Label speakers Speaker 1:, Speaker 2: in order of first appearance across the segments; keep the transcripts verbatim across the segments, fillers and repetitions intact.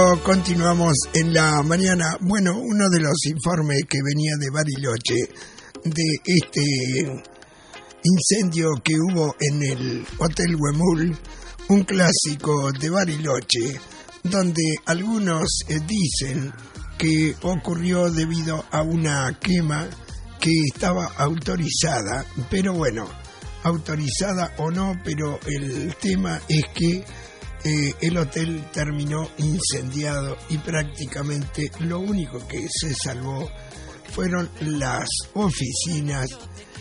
Speaker 1: Bueno, continuamos en la mañana. Bueno, uno de los informes que venía de Bariloche, de este incendio que hubo en el Hotel Huemul, un clásico de Bariloche, donde algunos eh, dicen que ocurrió debido a una quema que estaba autorizada, pero bueno, autorizada o no, pero el tema es que eh, el hotel terminó incendiado y prácticamente lo único que se salvó fueron las oficinas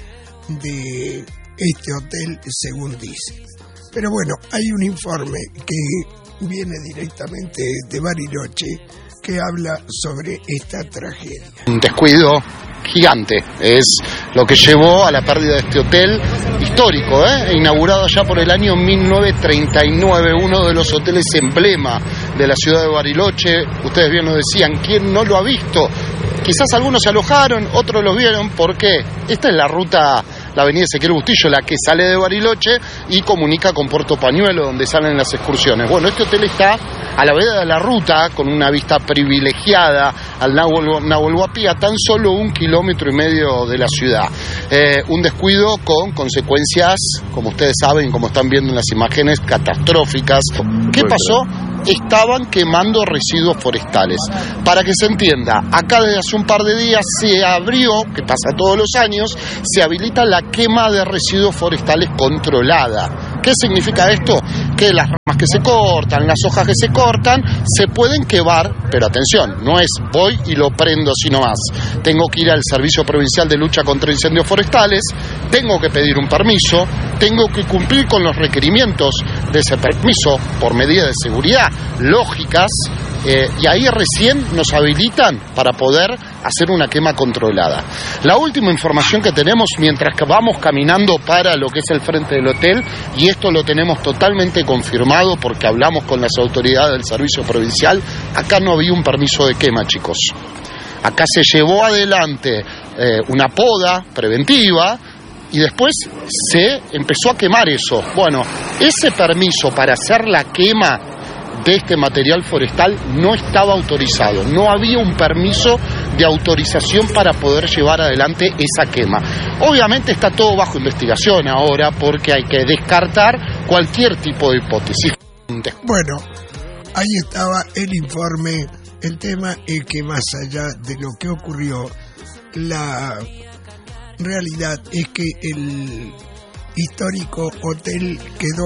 Speaker 1: de este hotel, según dicen. Pero bueno, hay un informe que viene directamente de Bariloche que habla sobre esta tragedia.
Speaker 2: Un descuido gigante es lo que llevó a la pérdida de este hotel histórico, ¿eh? inaugurado ya por el año mil novecientos treinta y nueve, uno de los hoteles emblema de la ciudad de Bariloche. Ustedes bien nos decían, ¿quién no lo ha visto? Quizás algunos se alojaron, otros los vieron, porque esta es la ruta, la avenida Ezequiel Bustillo, la que sale de Bariloche y comunica con Puerto Pañuelo, donde salen las excursiones. Bueno, este hotel está a la vereda de la ruta, con una vista privilegiada al Nahuel, Nahuel Huapi, a tan solo un kilómetro y medio de la ciudad. Eh, un descuido con consecuencias, como ustedes saben, como están viendo en las imágenes, catastróficas. ¿Qué pasó? Estaban quemando residuos forestales. Para que se entienda, acá desde hace un par de días se abrió, que pasa todos los años, se habilita la quema de residuos forestales controlada. ¿Qué significa esto? Que las ramas que se cortan, las hojas que se cortan, se pueden quemar, pero atención, no es voy y lo prendo sino más. Tengo que ir al Servicio Provincial de Lucha contra Incendios Forestales, tengo que pedir un permiso, tengo que cumplir con los requerimientos de ese permiso por medidas de seguridad lógicas, eh, y ahí recién nos habilitan para poder hacer una quema controlada. La última información que tenemos mientras que vamos caminando para lo que es el frente del hotel, y esto lo tenemos totalmente confirmado porque hablamos con las autoridades del Servicio Provincial, acá no había un permiso de quema, chicos. Acá se llevó adelante eh, una poda preventiva y después se empezó a quemar eso. Bueno, ese permiso para hacer la quema de este material forestal no estaba autorizado, no había un permiso de autorización para poder llevar adelante esa quema. Obviamente está todo bajo investigación ahora porque hay que descartar cualquier tipo de hipótesis.
Speaker 1: Bueno, ahí estaba el informe. El tema es que más allá de lo que ocurrió, la realidad es que el histórico hotel quedó